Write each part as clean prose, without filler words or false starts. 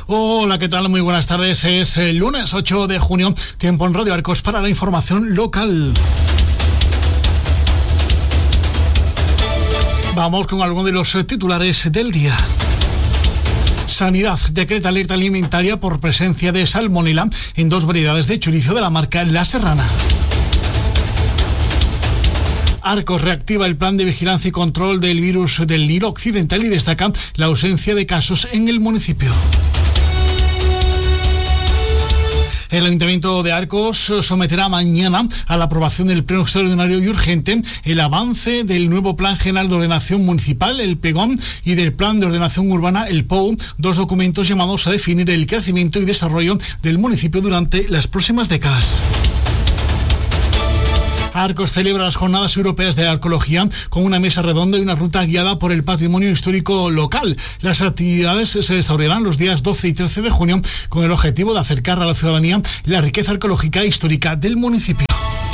Hola, ¿qué tal? Muy buenas tardes. Es el lunes 8 de junio, tiempo en Radio Arcos para la información local. Vamos con algunos de los titulares del día. Sanidad decreta alerta alimentaria por presencia de salmonela en 2 variedades de chorizo de la marca La Serrana. Arcos reactiva el plan de vigilancia y control del virus del Nilo Occidental y destaca la ausencia de casos en el municipio. El Ayuntamiento de Arcos someterá mañana a la aprobación del Pleno Extraordinario y Urgente el avance del nuevo Plan General de Ordenación Municipal, el PEGOM, y del Plan de Ordenación Urbana, el POU, 2 documentos llamados a definir el crecimiento y desarrollo del municipio durante las próximas décadas. Arcos celebra las Jornadas Europeas de Arqueología con una mesa redonda y una ruta guiada por el patrimonio histórico local. Las actividades se desarrollarán los días 12 y 13 de junio con el objetivo de acercar a la ciudadanía la riqueza arqueológica e histórica del municipio.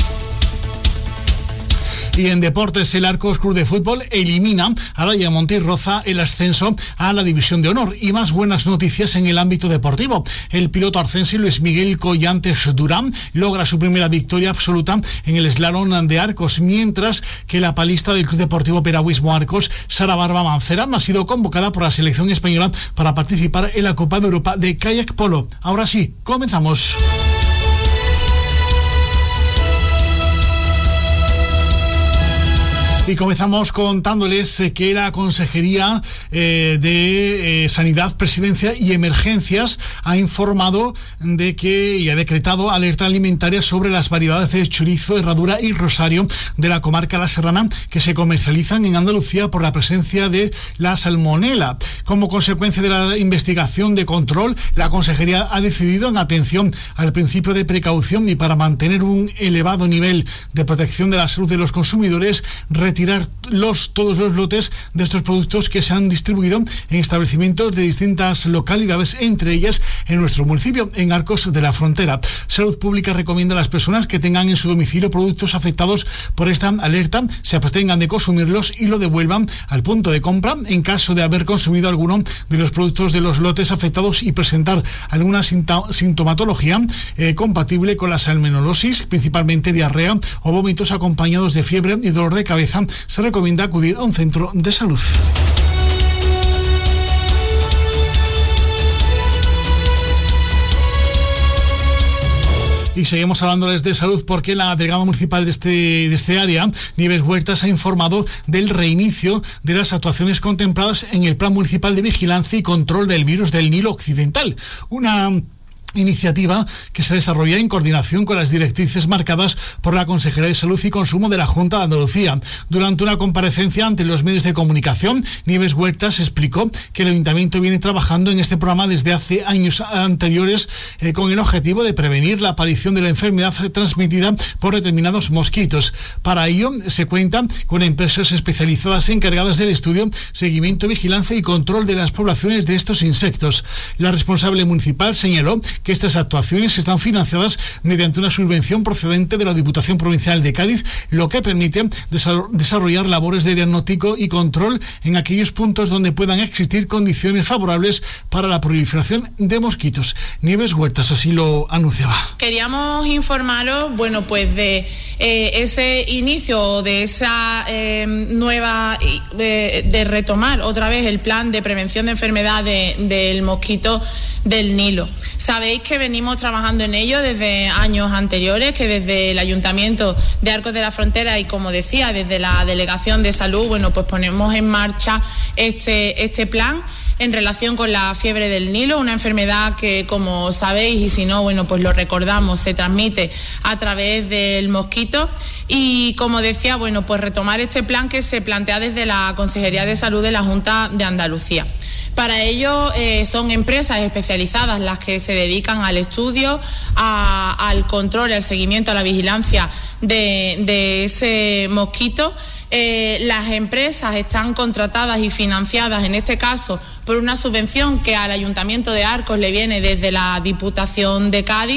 Y en deportes, el Arcos Club de Fútbol elimina a la Ayamonte y roza el ascenso a la División de Honor. Y más buenas noticias en el ámbito deportivo. El piloto arcense Luis Miguel Collantes Durán logra su primera victoria absoluta en el slalom de Arcos, mientras que la palista del Club Deportivo Piragüismo Arcos, Sara Barba Mancera, ha sido convocada por la selección española para participar en la Copa de Europa de Kayak Polo. Ahora sí, comenzamos. Y comenzamos contándoles que la Consejería de Sanidad, Presidencia y Emergencias ha informado de que y ha decretado alerta alimentaria sobre las variedades de chorizo, herradura y rosario de la comarca La Serrana que se comercializan en Andalucía por la presencia de la salmonela. Como consecuencia de la investigación de control, la Consejería ha decidido, en atención al principio de precaución y para mantener un elevado nivel de protección de la salud de los consumidores, retirar todos los lotes de estos productos que se han distribuido en establecimientos de distintas localidades, entre ellas en nuestro municipio, en Arcos de la Frontera. Salud Pública recomienda a las personas que tengan en su domicilio productos afectados por esta alerta se abstengan de consumirlos y lo devuelvan al punto de compra en caso de haber consumido alguno de los productos de los lotes afectados y presentar alguna sintomatología compatible con la salmonellosis, principalmente diarrea o vómitos acompañados de fiebre y dolor de cabeza. Se recomienda acudir a un centro de salud. Y seguimos hablándoles de salud porque la delegada municipal de este área, Nieves Huertas, ha informado del reinicio de las actuaciones contempladas en el Plan Municipal de Vigilancia y Control del Virus del Nilo Occidental. Una iniciativa que se desarrolla en coordinación con las directrices marcadas por la Consejería de Salud y Consumo de la Junta de Andalucía. Durante una comparecencia ante los medios de comunicación, Nieves Huertas explicó que el Ayuntamiento viene trabajando en este programa desde hace años anteriores con el objetivo de prevenir la aparición de la enfermedad transmitida por determinados mosquitos. Para ello se cuenta con empresas especializadas encargadas del estudio, seguimiento, vigilancia y control de las poblaciones de estos insectos. La responsable municipal señaló que estas actuaciones están financiadas mediante una subvención procedente de la Diputación Provincial de Cádiz, lo que permite desarrollar labores de diagnóstico y control en aquellos puntos donde puedan existir condiciones favorables para la proliferación de mosquitos. Nieves Huertas así lo anunciaba. Queríamos informaros, de ese inicio, de esa nueva, de retomar otra vez el plan de prevención de enfermedad del mosquito del Nilo. Sabéis que venimos trabajando en ello desde años anteriores, que desde el Ayuntamiento de Arcos de la Frontera y, como decía, desde la Delegación de Salud, ponemos en marcha este plan en relación con la fiebre del Nilo, una enfermedad que, como sabéis, y si no, lo recordamos, se transmite a través del mosquito. Y, como decía, retomar este plan que se plantea desde la Consejería de Salud de la Junta de Andalucía. Para ello son empresas especializadas las que se dedican al estudio, al control, al seguimiento, a la vigilancia de ese mosquito. Las empresas están contratadas y financiadas, en este caso, por una subvención que al Ayuntamiento de Arcos le viene desde la Diputación de Cádiz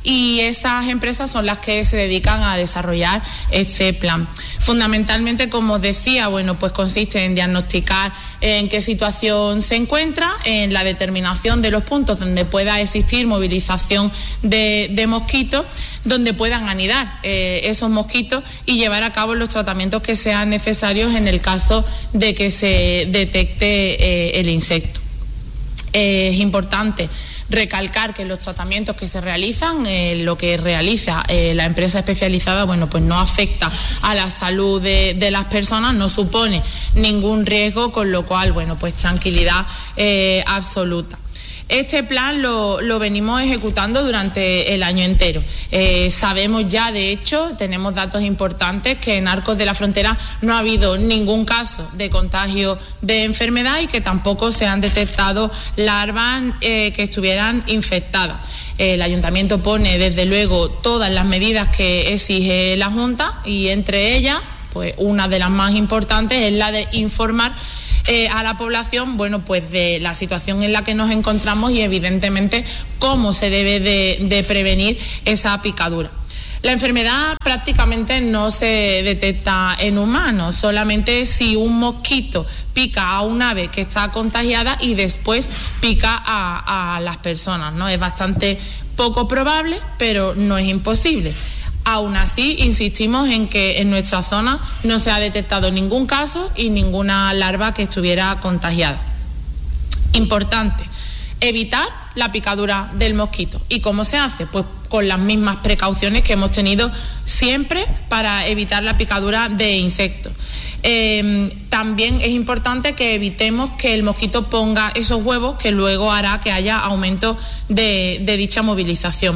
y esas empresas son las que se dedican a desarrollar este plan. Fundamentalmente, como os decía, bueno, pues consiste en diagnosticar en qué situación se encuentra, en la determinación de los puntos donde pueda existir movilización de mosquitos, donde puedan anidar esos mosquitos y llevar a cabo los tratamientos que sean necesarios en el caso de que se detecte el insecto. Es importante recalcar que los tratamientos que se realizan, lo que realiza la empresa especializada, bueno, pues no afecta a la salud de las personas, no supone ningún riesgo, con lo cual, bueno, pues tranquilidad absoluta. Este plan lo venimos ejecutando durante el año entero. Sabemos ya, de hecho, tenemos datos importantes que en Arcos de la Frontera no ha habido ningún caso de contagio de enfermedad y que tampoco se han detectado larvas que estuvieran infectadas. El Ayuntamiento pone, desde luego, todas las medidas que exige la Junta y entre ellas, pues una de las más importantes es la de informar a la población, bueno, pues de la situación en la que nos encontramos y evidentemente cómo se debe de prevenir esa picadura. La enfermedad prácticamente no se detecta en humanos, solamente si un mosquito pica a un ave que está contagiada y después pica a las personas, ¿no? Es bastante poco probable, pero no es imposible. Aún así, insistimos en que en nuestra zona no se ha detectado ningún caso y ninguna larva que estuviera contagiada. Importante, evitar la picadura del mosquito. ¿Y cómo se hace? Pues con las mismas precauciones que hemos tenido siempre para evitar la picadura de insectos. También es importante que evitemos que el mosquito ponga esos huevos que luego hará que haya aumento de dicha movilización.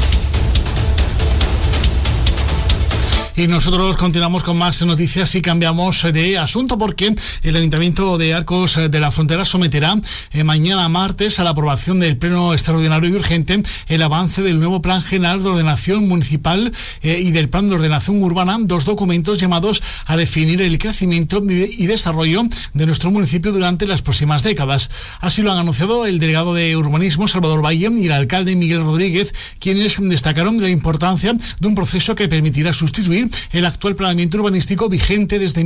Y nosotros continuamos con más noticias y cambiamos de asunto porque el Ayuntamiento de Arcos de la Frontera someterá mañana martes a la aprobación del Pleno Extraordinario y Urgente el avance del nuevo Plan General de Ordenación Municipal y del Plan de Ordenación Urbana, dos documentos llamados a definir el crecimiento y desarrollo de nuestro municipio durante las próximas décadas. Así lo han anunciado el delegado de Urbanismo, Salvador Valle, y el alcalde, Miguel Rodríguez, quienes destacaron la importancia de un proceso que permitirá sustituir el actual planeamiento urbanístico vigente desde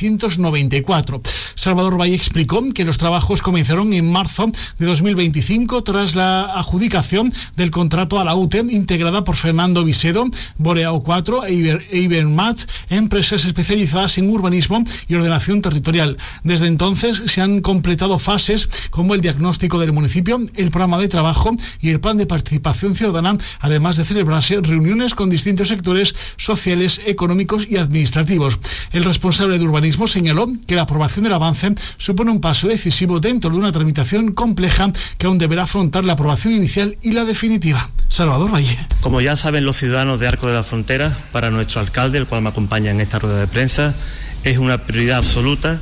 1994. Salvador Valle explicó que los trabajos comenzaron en marzo de 2025 tras la adjudicación del contrato a la UTE, integrada por Fernando Visedo, Boreao 4 e Ibermat, empresas especializadas en urbanismo y ordenación territorial. Desde entonces se han completado fases como el diagnóstico del municipio, el programa de trabajo y el plan de participación ciudadana, además de celebrarse reuniones con distintos sectores sociales, económicos y administrativos. El responsable de urbanismo señaló que la aprobación del avance supone un paso decisivo dentro de una tramitación compleja que aún deberá afrontar la aprobación inicial y la definitiva. Salvador Valle. Como ya saben los ciudadanos de Arcos de la Frontera, para nuestro alcalde, el cual me acompaña en esta rueda de prensa, es una prioridad absoluta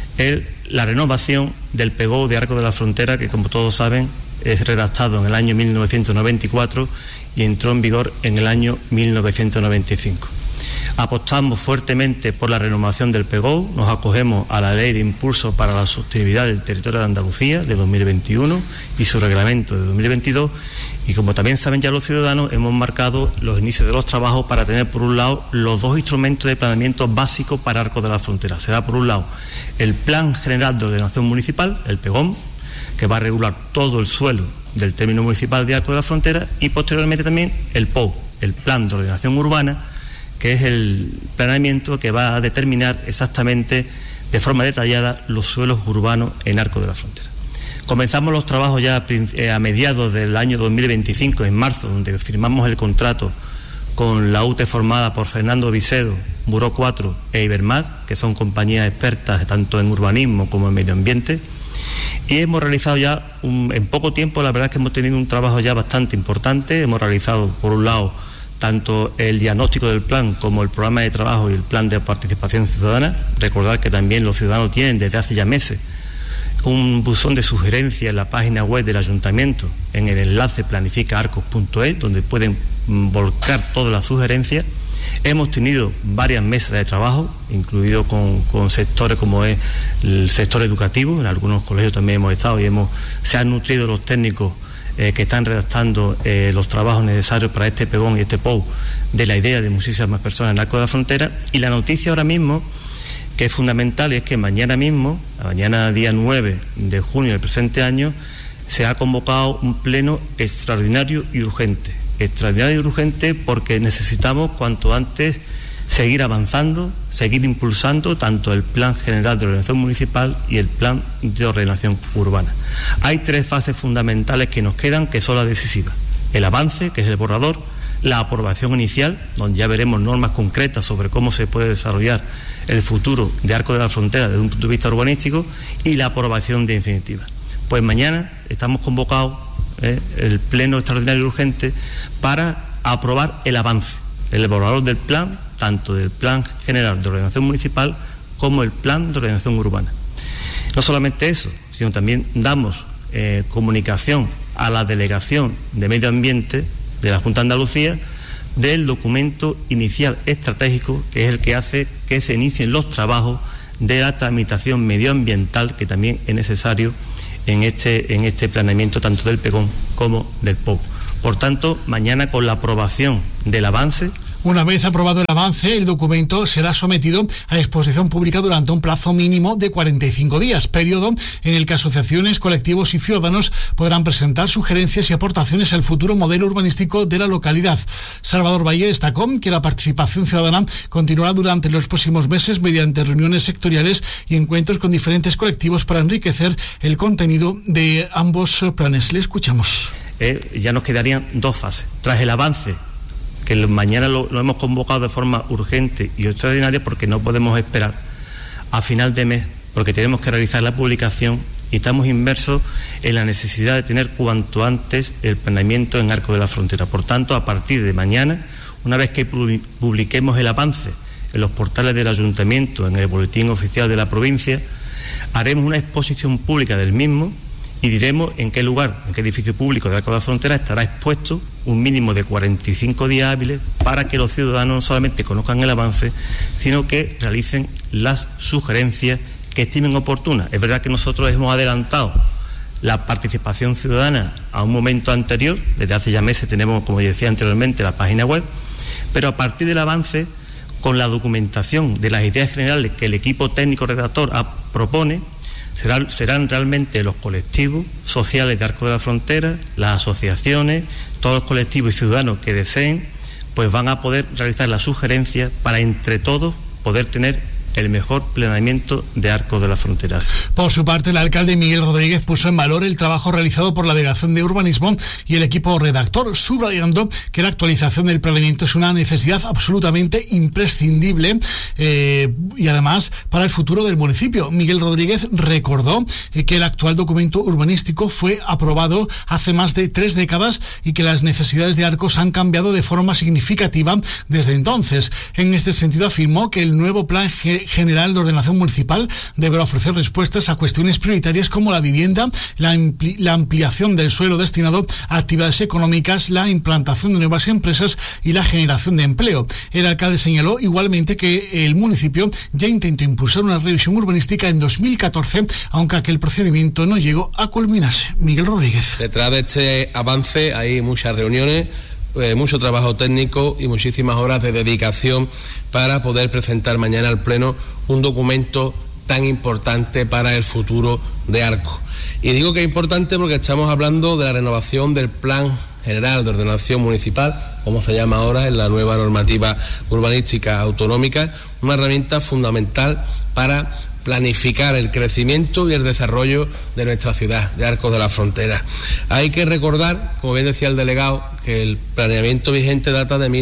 la renovación del PGO de Arcos de la Frontera, que como todos saben es redactado en el año 1994 y entró en vigor en el año 1995. Apostamos fuertemente por la renovación del PGO, nos acogemos a la Ley de Impulso para la Sostenibilidad del Territorio de Andalucía de 2021 y su reglamento de 2022, y como también saben ya los ciudadanos, hemos marcado los inicios de los trabajos para tener por un lado los dos instrumentos de planeamiento básicos para Arcos de la Frontera. Será por un lado el Plan General de Ordenación Municipal, el PGOM, que va a regular todo el suelo del término municipal de Arcos de la Frontera, y posteriormente también el POU, el Plan de Ordenación Urbana, que es el planeamiento que va a determinar exactamente de forma detallada los suelos urbanos en Arcos de la Frontera. Comenzamos los trabajos ya a mediados del año 2025, en marzo, donde firmamos el contrato con la UTE formada por Fernando Visedo, Buró 4 e Ibermat, que son compañías expertas tanto en urbanismo como en medio ambiente. Y hemos realizado ya, en poco tiempo, la verdad es que hemos tenido un trabajo ya bastante importante. Hemos realizado, por un lado, tanto el diagnóstico del plan como el programa de trabajo y el plan de participación ciudadana. Recordar que también los ciudadanos tienen desde hace ya meses un buzón de sugerencias en la página web del Ayuntamiento, en el enlace planificaarcos.es, donde pueden volcar todas las sugerencias. Hemos tenido varias mesas de trabajo, incluido con sectores como es el sector educativo. En algunos colegios también hemos estado y se han nutrido los técnicos que están redactando los trabajos necesarios para este pregón y este POU de la idea de muchísimas personas en Arco de la Frontera. Y la noticia ahora mismo, que es fundamental, es que mañana mismo, mañana día 9 de junio del presente año, se ha convocado un pleno extraordinario y urgente. Extraordinario y urgente porque necesitamos cuanto antes seguir avanzando, seguir impulsando tanto el Plan General de Ordenación Municipal y el Plan de Ordenación Urbana. Hay 3 fases fundamentales que nos quedan, que son las decisivas. El avance, que es el borrador, la aprobación inicial, donde ya veremos normas concretas sobre cómo se puede desarrollar el futuro de Arco de la Frontera desde un punto de vista urbanístico, y la aprobación definitiva. Pues mañana estamos convocados, el pleno extraordinario y urgente, para aprobar el avance, el borrador del plan, tanto del Plan General de Ordenación Municipal como el Plan de Ordenación Urbana. No solamente eso, sino también damos comunicación a la Delegación de Medio Ambiente de la Junta de Andalucía del documento inicial estratégico, que es el que hace que se inicien los trabajos de la tramitación medioambiental, que también es necesario en este planeamiento tanto del PEGON como del POU. Por tanto, mañana, con la aprobación del avance. Una vez aprobado el avance, el documento será sometido a exposición pública durante un plazo mínimo de 45 días, periodo en el que asociaciones, colectivos y ciudadanos podrán presentar sugerencias y aportaciones al futuro modelo urbanístico de la localidad. Salvador Valle destacó que la participación ciudadana continuará durante los próximos meses mediante reuniones sectoriales y encuentros con diferentes colectivos para enriquecer el contenido de ambos planes. Le escuchamos. Ya nos quedarían 2 fases. Tras el avance, que mañana lo hemos convocado de forma urgente y extraordinaria, porque no podemos esperar a final de mes, porque tenemos que realizar la publicación y estamos inmersos en la necesidad de tener cuanto antes el planeamiento en Arco de la Frontera. Por tanto, a partir de mañana, una vez que publiquemos el avance en los portales del Ayuntamiento, en el Boletín Oficial de la provincia, haremos una exposición pública del mismo y diremos en qué lugar, en qué edificio público de Arco de la Frontera estará expuesto un mínimo de 45 días hábiles para que los ciudadanos no solamente conozcan el avance, sino que realicen las sugerencias que estimen oportunas. Es verdad que nosotros hemos adelantado la participación ciudadana a un momento anterior. Desde hace ya meses tenemos, como decía anteriormente, la página web, pero a partir del avance, con la documentación de las ideas generales que el equipo técnico redactor propone, serán realmente los colectivos sociales de Arco de la Frontera, las asociaciones, todos los colectivos y ciudadanos que deseen, pues van a poder realizar las sugerencias para entre todos poder tener el mejor planeamiento de Arco de la Frontera. Por su parte, el alcalde Miguel Rodríguez puso en valor el trabajo realizado por la Delegación de Urbanismo y el equipo redactor, subrayando que la actualización del planeamiento es una necesidad absolutamente imprescindible y además para el futuro del municipio. Miguel Rodríguez recordó que el actual documento urbanístico fue aprobado hace más de 3 décadas y que las necesidades de Arcos han cambiado de forma significativa desde entonces. En este sentido, afirmó que el nuevo Plan General de Ordenación Municipal deberá ofrecer respuestas a cuestiones prioritarias como la vivienda, la ampliación del suelo destinado a actividades económicas, la implantación de nuevas empresas y la generación de empleo. El alcalde señaló igualmente que el municipio ya intentó impulsar una revisión urbanística en 2014, aunque aquel procedimiento no llegó a culminarse. Miguel Rodríguez. Detrás de este avance hay muchas reuniones, mucho trabajo técnico y muchísimas horas de dedicación para poder presentar mañana al Pleno un documento tan importante para el futuro de Arco. Y digo que es importante porque estamos hablando de la renovación del Plan General de Ordenación Municipal, como se llama ahora en la nueva normativa urbanística autonómica, una herramienta fundamental para planificar el crecimiento y el desarrollo de nuestra ciudad, de Arcos de la Frontera. Hay que recordar, como bien decía el delegado, que el planeamiento vigente data de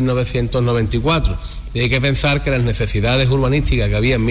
1994 y hay que pensar que las necesidades urbanísticas que había en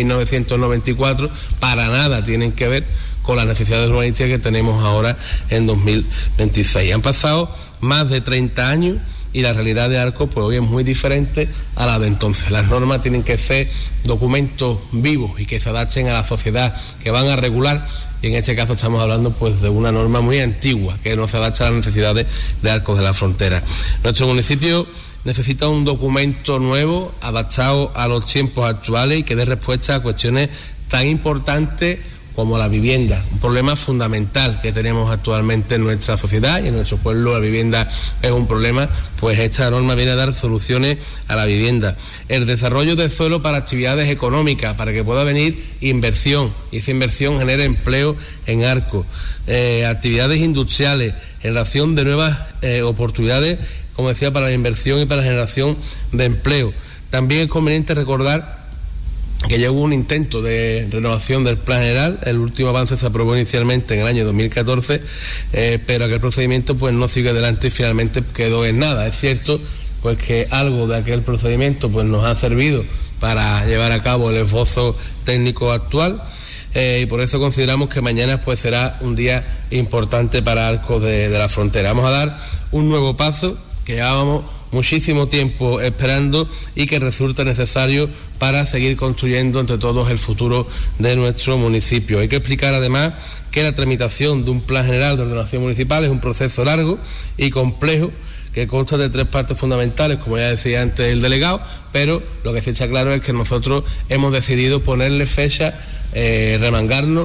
1994 para nada tienen que ver con las necesidades urbanísticas que tenemos ahora en 2026. Han pasado más de 30 años y la realidad de Arcos pues hoy es muy diferente a la de entonces. Las normas tienen que ser documentos vivos y que se adapten a la sociedad, que van a regular, y en este caso estamos hablando pues de una norma muy antigua que no se adapta a las necesidades de Arcos de la Frontera. Nuestro municipio necesita un documento nuevo, adaptado a los tiempos actuales y que dé respuesta a cuestiones tan importantes como la vivienda, un problema fundamental que tenemos actualmente en nuestra sociedad y en nuestro pueblo. La vivienda es un problema, pues esta norma viene a dar soluciones a la vivienda. El desarrollo del suelo para actividades económicas, para que pueda venir inversión y esa inversión genere empleo en Arcos. Actividades industriales, generación de nuevas oportunidades, como decía, para la inversión y para la generación de empleo. También es conveniente recordar que ya hubo un intento de renovación del Plan General. El último avance se aprobó inicialmente en el año 2014, pero aquel procedimiento pues no sigue adelante y finalmente quedó en nada. Es cierto pues que algo de aquel procedimiento pues nos ha servido para llevar a cabo el esbozo técnico actual, y por eso consideramos que mañana pues será un día importante para Arcos de la Frontera. Vamos a dar un nuevo paso que llevábamos muchísimo tiempo esperando y que resulta necesario para seguir construyendo entre todos el futuro de nuestro municipio. Hay que explicar además que la tramitación de un plan general de ordenación municipal es un proceso largo y complejo que consta de 3 partes fundamentales, como ya decía antes el delegado, pero lo que sí está claro es que nosotros hemos decidido ponerle fecha, remangarnos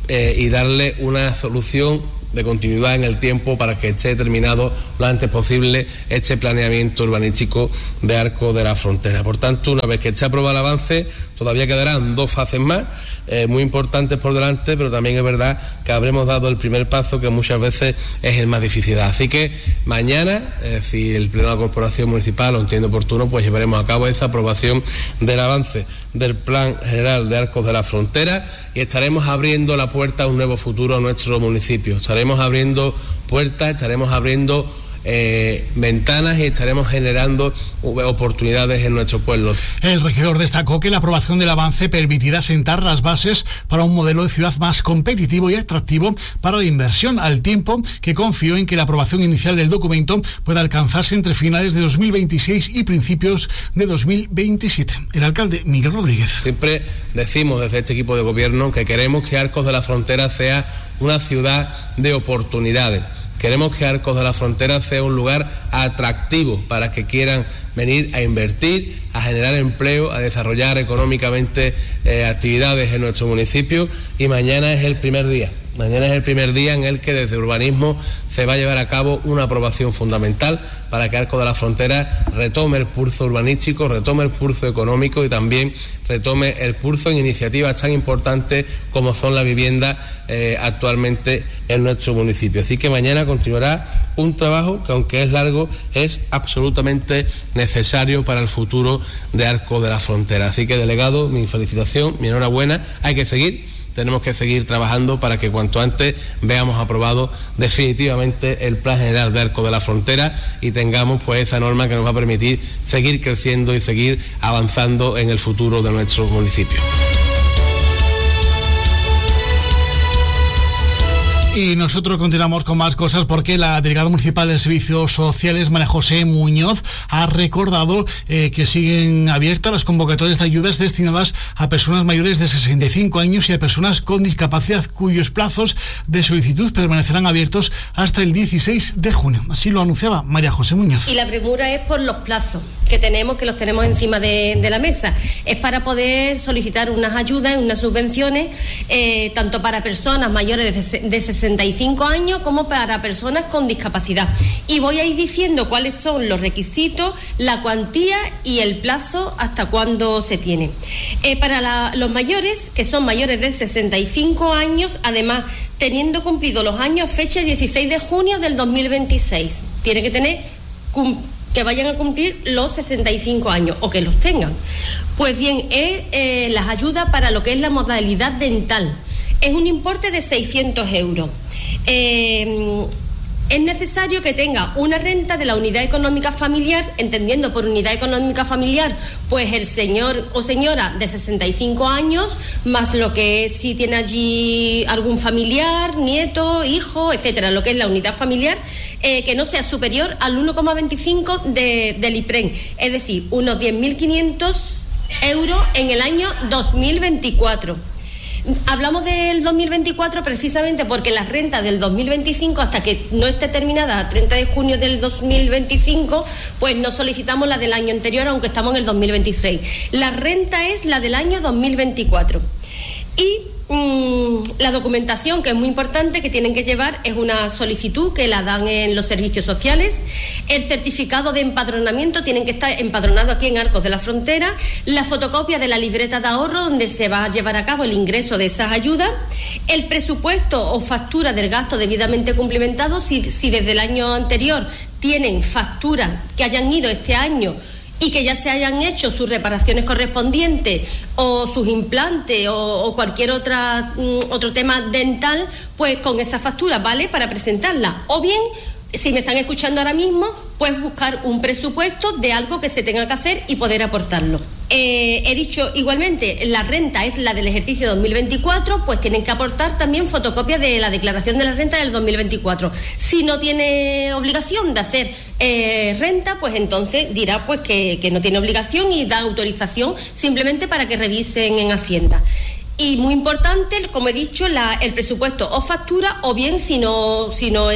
y darle una solución de continuidad en el tiempo para que esté terminado lo antes posible este planeamiento urbanístico de Arcos de la Frontera. Por tanto, una vez que esté aprobado el avance, todavía quedarán 2 fases más, muy importantes por delante, pero también es verdad que habremos dado el primer paso, que muchas veces es el más difícil. Así que mañana, si el Pleno de la Corporación Municipal lo entiende oportuno, pues llevaremos a cabo esa aprobación del avance del Plan General de Arcos de la Frontera y estaremos abriendo la puerta a un nuevo futuro a nuestro municipio. Estaremos abriendo puertas, estaremos abriendo ventanas y estaremos generando oportunidades en nuestro pueblo. El regidor destacó que la aprobación del avance permitirá sentar las bases para un modelo de ciudad más competitivo y atractivo para la inversión, al tiempo que confió en que la aprobación inicial del documento pueda alcanzarse entre finales de 2026 y principios de 2027. El alcalde Miguel Rodríguez. Siempre decimos desde este equipo de gobierno que queremos que Arcos de la Frontera sea una ciudad de oportunidades. Queremos que Arcos de la Frontera sea un lugar atractivo para que quieran venir a invertir, a generar empleo, a desarrollar económicamente actividades en nuestro municipio, y mañana es el primer día. Mañana es el primer día en el que desde urbanismo se va a llevar a cabo una aprobación fundamental para que Arcos de la Frontera retome el pulso urbanístico, retome el pulso económico y también retome el pulso en iniciativas tan importantes como son la vivienda actualmente en nuestro municipio. Así que mañana continuará un trabajo que, aunque es largo, es absolutamente necesario para el futuro de Arcos de la Frontera. Así que, delegado, mi felicitación, mi enhorabuena. Hay que seguir. Tenemos que seguir trabajando para que cuanto antes veamos aprobado definitivamente el Plan General de Arcos de la Frontera y tengamos pues esa norma que nos va a permitir seguir creciendo y seguir avanzando en el futuro de nuestro municipio. Y nosotros continuamos con más cosas porque la delegada municipal de Servicios Sociales, María José Muñoz, ha recordado que siguen abiertas las convocatorias de ayudas destinadas a personas mayores de 65 años y a personas con discapacidad, cuyos plazos de solicitud permanecerán abiertos hasta el 16 de junio. Así lo anunciaba María José Muñoz. Y la premura es por los plazos que los tenemos encima de la mesa. Es para poder solicitar unas ayudas, unas subvenciones, tanto para personas mayores de 65 años como para personas con discapacidad. Y voy a ir diciendo cuáles son los requisitos, la cuantía y el plazo hasta cuándo se tiene. Para los mayores, que son mayores de 65 años, además, teniendo cumplido los años, fecha 16 de junio del 2026. Tiene que tener que vayan a cumplir los 65 años o que los tengan. Pues bien, es las ayudas para lo que es la modalidad dental. Es un importe de 600 euros. Es necesario que tenga una renta de la unidad económica familiar, entendiendo por unidad económica familiar, pues el señor o señora de 65 años, más lo que es si tiene allí algún familiar, nieto, hijo, etcétera, lo que es la unidad familiar, que no sea superior al 1,25 del IPREN, es decir, unos 10.500 euros en el año 2024. Hablamos del 2024 precisamente porque la renta del 2025, hasta que no esté terminada a 30 de junio del 2025, pues no solicitamos la del año anterior, aunque estamos en el 2026. La renta es la del año 2024. Y La documentación, que es muy importante, que tienen que llevar es una solicitud que la dan en los servicios sociales, el certificado de empadronamiento, tienen que estar empadronados aquí en Arcos de la Frontera, la fotocopia de la libreta de ahorro donde se va a llevar a cabo el ingreso de esas ayudas, el presupuesto o factura del gasto debidamente cumplimentado, si desde el año anterior tienen facturas que hayan ido este año y que ya se hayan hecho sus reparaciones correspondientes o sus implantes o cualquier otro tema dental, pues con esa factura vale para presentarla. O bien, si me están escuchando ahora mismo, pues buscar un presupuesto de algo que se tenga que hacer y poder aportarlo. He dicho igualmente, la renta es la del ejercicio 2024, pues tienen que aportar también fotocopia de la declaración de la renta del 2024. Si no tiene obligación de hacer renta, pues entonces dirá pues que no tiene obligación y da autorización simplemente para que revisen en Hacienda. Y muy importante, como he dicho, el presupuesto o factura, o bien si no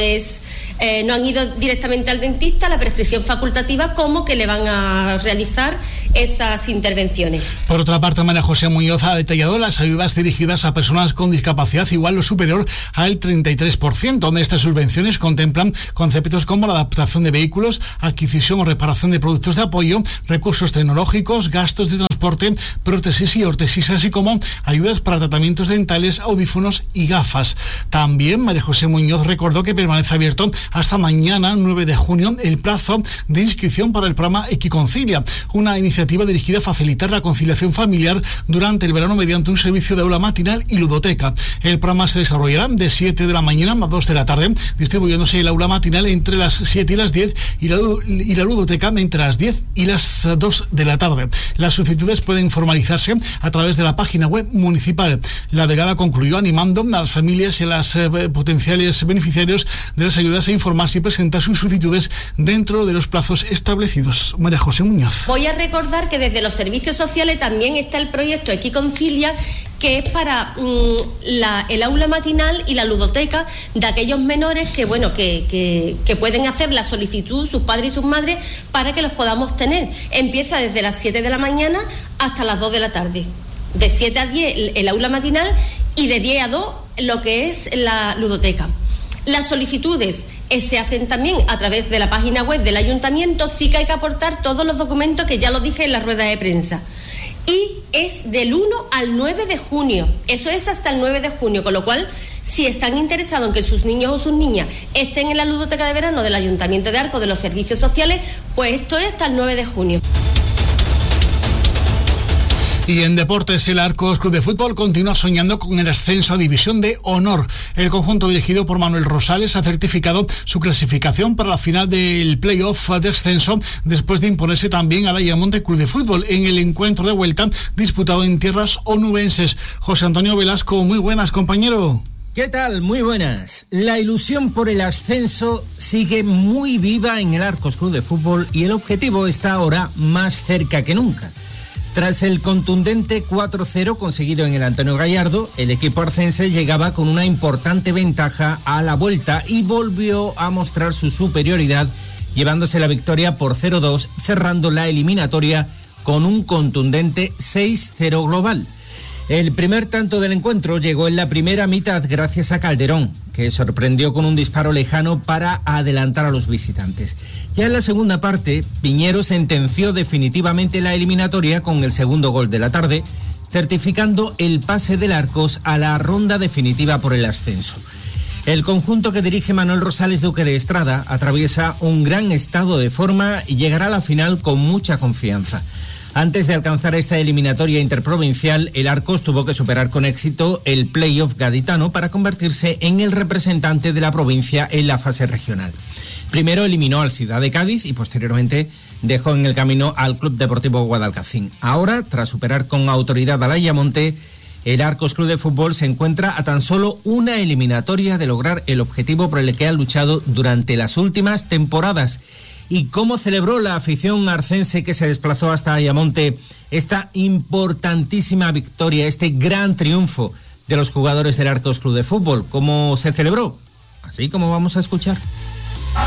han ido directamente al dentista, la prescripción facultativa, como que le van a realizar esas intervenciones. Por otra parte, María José Muñoz ha detallado las ayudas dirigidas a personas con discapacidad igual o superior al 33%. Estas subvenciones contemplan conceptos como la adaptación de vehículos, adquisición o reparación de productos de apoyo, recursos tecnológicos, gastos de transporte, prótesis y órtesis, así como ayudas para tratamientos dentales, audífonos y gafas. También María José Muñoz recordó que permanece abierto hasta mañana, 9 de junio, el plazo de inscripción para el programa Equiconcilia, una iniciativa dirigida a facilitar la conciliación familiar durante el verano mediante un servicio de aula matinal y ludoteca. El programa se desarrollará de 7 de la mañana a 2 de la tarde, distribuyéndose el aula matinal entre las 7 y las 10 y la ludoteca entre las 10 y las 2 de la tarde. Las solicitudes pueden formalizarse a través de la página web municipal. La delegada concluyó animando a las familias y a los potenciales beneficiarios de las ayudas a informarse y presentar sus solicitudes dentro de los plazos establecidos. María José Muñoz. Voy a recordar que desde los servicios sociales también está el proyecto Equiconcilia, que es para el aula matinal y la ludoteca de aquellos menores que pueden hacer la solicitud, sus padres y sus madres, para que los podamos tener. Empieza desde las 7 de la mañana hasta las 2 de la tarde. De 7 a 10 el aula matinal y de 10 a 2 lo que es la ludoteca. Las solicitudes se hacen también a través de la página web del ayuntamiento. Sí que hay que aportar todos los documentos que ya lo dije en la rueda de prensa. Y es del 1 al 9 de junio. Eso es hasta el 9 de junio, con lo cual, si están interesados en que sus niños o sus niñas estén en la ludoteca de verano del Ayuntamiento de Arcos, de los servicios sociales, pues esto es hasta el 9 de junio. Y en deportes, el Arcos Club de Fútbol continúa soñando con el ascenso a División de Honor. El conjunto dirigido por Manuel Rosales ha certificado su clasificación para la final del playoff de ascenso después de imponerse también al Ayamonte Club de Fútbol en el encuentro de vuelta disputado en tierras onubenses. José Antonio Velasco, muy buenas, compañero. ¿Qué tal? Muy buenas. La ilusión por el ascenso sigue muy viva en el Arcos Club de Fútbol y el objetivo está ahora más cerca que nunca. Tras el contundente 4-0 conseguido en el Antonio Gallardo, el equipo arcense llegaba con una importante ventaja a la vuelta y volvió a mostrar su superioridad, llevándose la victoria por 0-2, cerrando la eliminatoria con un contundente 6-0 global. El primer tanto del encuentro llegó en la primera mitad gracias a Calderón, que sorprendió con un disparo lejano para adelantar a los visitantes. Ya en la segunda parte, Piñero sentenció definitivamente la eliminatoria con el segundo gol de la tarde, certificando el pase del Arcos a la ronda definitiva por el ascenso. El conjunto que dirige Manuel Rosales Duque de Estrada atraviesa un gran estado de forma y llegará a la final con mucha confianza. Antes de alcanzar esta eliminatoria interprovincial, el Arcos tuvo que superar con éxito el playoff gaditano para convertirse en el representante de la provincia en la fase regional. Primero eliminó al Ciudad de Cádiz y posteriormente dejó en el camino al Club Deportivo Guadalcacín. Ahora, tras superar con autoridad al Ayamonte, el Arcos Club de Fútbol se encuentra a tan solo una eliminatoria de lograr el objetivo por el que ha luchado durante las últimas temporadas. ¿Y cómo celebró la afición arcense que se desplazó hasta Ayamonte esta importantísima victoria, este gran triunfo de los jugadores del Arcos Club de Fútbol? ¿Cómo se celebró? Así como vamos a escuchar.